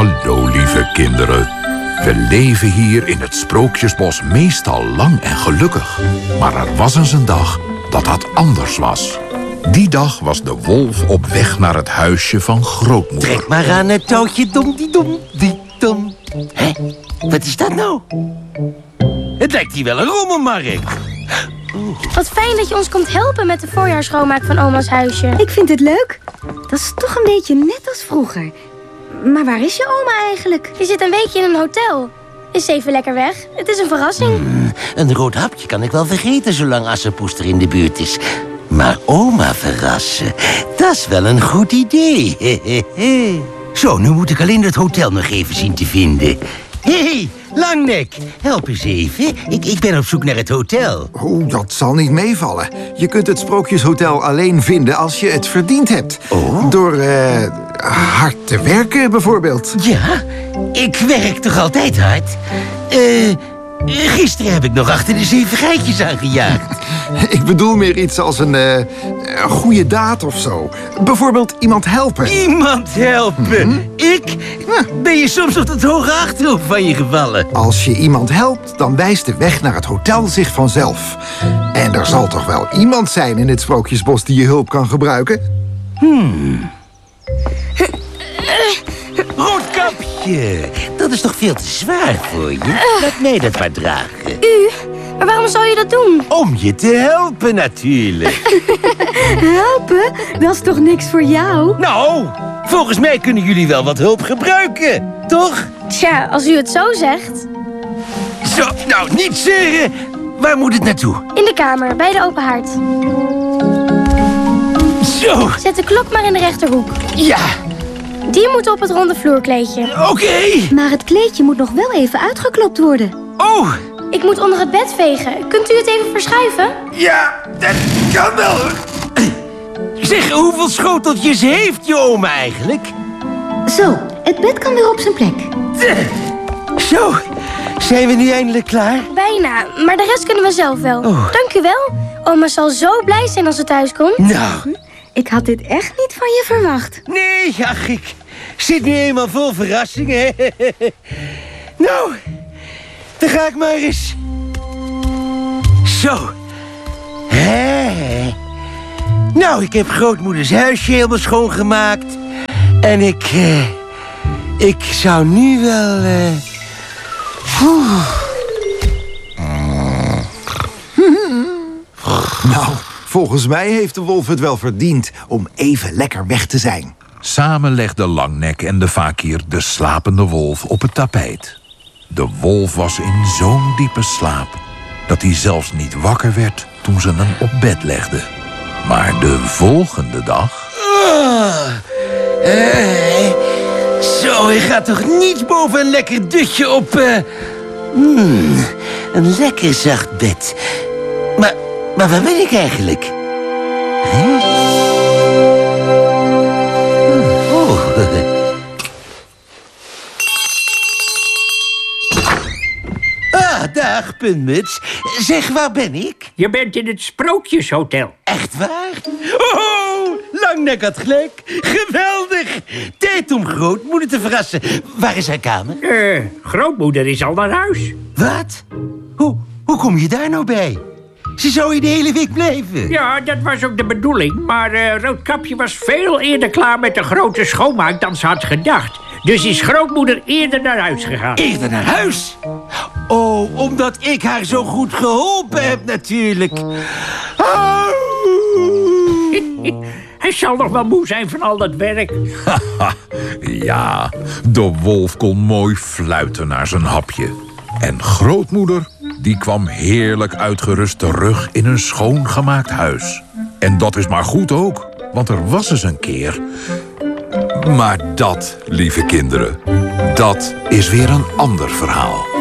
Hallo, lieve kinderen. We leven hier in het Sprookjesbos meestal lang en gelukkig. Maar er was eens een dag dat anders was. Die dag was de wolf op weg naar het huisje van grootmoeder. Trek maar aan het touwtje, dom. Hé, wat is dat nou? Het lijkt hier wel een rommelmarkt. Wat fijn dat je ons komt helpen met de voorjaarsschoonmaak van oma's huisje. Ik vind het leuk. Dat is toch een beetje net als vroeger. Maar waar is je oma eigenlijk? Je zit een weekje in een hotel. Is ze even lekker weg? Het is een verrassing. Een rood hapje kan ik wel vergeten zolang Assepoester er in de buurt is. Maar oma verrassen, dat is wel een goed idee. Zo, nu moet ik alleen het hotel nog even zien te vinden. Hé, Langnek, help eens even. Ik ben op zoek naar het hotel. Oh, dat zal niet meevallen. Je kunt het Sprookjeshotel alleen vinden als je het verdiend hebt. Oh? Door hard te werken, bijvoorbeeld. Ja, ik werk toch altijd hard? Gisteren heb ik nog achter de 7 geitjes aangejaagd. Ik bedoel meer iets als een goede daad of zo. Bijvoorbeeld iemand helpen. Iemand helpen? Ik? Ben je soms op het hoge achterhoofd van je gevallen? Als je iemand helpt, dan wijst de weg naar het hotel zich vanzelf. En er zal toch wel iemand zijn in het Sprookjesbos die je hulp kan gebruiken? Roodkapje, dat is toch veel te zwaar voor je? Laat mij dat maar dragen. U? Maar waarom zou je dat doen? Om je te helpen natuurlijk. Helpen? Dat is toch niks voor jou? Nou, volgens mij kunnen jullie wel wat hulp gebruiken, toch? Tja, als u het zo zegt. Zo, nou, niet zeuren. Waar moet het naartoe? In de kamer, bij de open haard. Zo, Zet de klok maar in de rechterhoek. ja, Die moet op het ronde vloerkleedje. oké. Maar het kleedje moet nog wel even uitgeklopt worden. Oh, Ik moet onder het bed vegen. Kunt u het even verschuiven? ja, dat kan wel. Zeg, hoeveel schoteltjes heeft je oma eigenlijk? Zo, het bed kan weer op zijn plek. Zo, zijn we nu eindelijk klaar? Bijna, maar de rest kunnen we zelf wel. Oh. Dank u wel. Oma zal zo blij zijn als ze thuis komt. Nou, Ik had dit echt niet van je verwacht. nee, ach, ik zit nu eenmaal vol verrassingen. Nou, dan ga ik maar eens. Zo. Hé. Nou, ik heb grootmoeders huisje helemaal schoongemaakt. En ik zou nu wel... Nou, volgens mij heeft de wolf het wel verdiend om even lekker weg te zijn. Samen legden Langnek en de fakir de slapende wolf op het tapijt. De wolf was in zo'n diepe slaap dat hij zelfs niet wakker werd toen ze hem op bed legden. Maar de volgende dag... Zo, je gaat toch niet boven een lekker dutje op... een lekker zacht bed. Maar waar ben ik eigenlijk? Hè? Oh. Dag, Puntmuts. Zeg, waar ben ik? Je bent in het Sprookjeshotel. Echt waar? Oh, Langnek had gelijk. Geweldig. Tijd om grootmoeder te verrassen. Waar is haar kamer? Grootmoeder is al naar huis. Wat? Hoe kom je daar nou bij? Ze zou hier de hele week blijven. Ja, dat was ook de bedoeling. Maar Roodkapje was veel eerder klaar met de grote schoonmaak dan ze had gedacht. Dus is grootmoeder eerder naar huis gegaan. Eerder naar huis? Oh, omdat ik haar zo goed geholpen heb natuurlijk. Oh. Hij zal nog wel moe zijn van al dat werk. Ja, de wolf kon mooi fluiten naar zijn hapje. En grootmoeder, die kwam heerlijk uitgerust terug in een schoongemaakt huis. En dat is maar goed ook, want er was eens een keer... Maar dat, lieve kinderen, dat is weer een ander verhaal.